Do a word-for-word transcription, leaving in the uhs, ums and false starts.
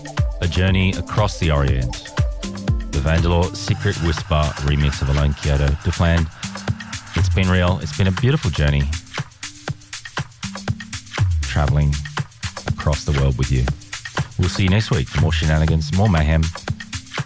A Journey Across the Orient. The Vandalore Secret Whisper remix of Alone Kyoto. Dufland, it's been real. It's been a beautiful journey. Travelling across the world with you. We'll see you next week for more shenanigans, more mayhem,